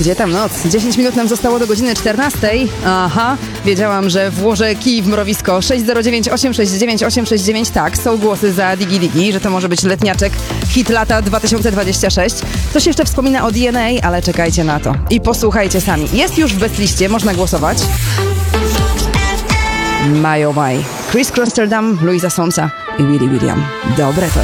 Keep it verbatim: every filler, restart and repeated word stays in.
Gdzie tam noc? dziesięć minut nam zostało do godziny czternastej. Aha, wiedziałam, że włożę kij w mrowisko. sześć zero dziewięć osiem sześć dziewięć osiem sześć dziewięć. Tak, są głosy za Digi Digi, że to może być letniaczek, hit lata dwa tysiące dwudziesty szósty. Coś jeszcze wspomina o D N A, ale czekajcie na to. I posłuchajcie sami. Jest już w bestliście, można głosować. My oh my. Chris Crosserdam, Luisa Sonsa i Willy William. Dobre to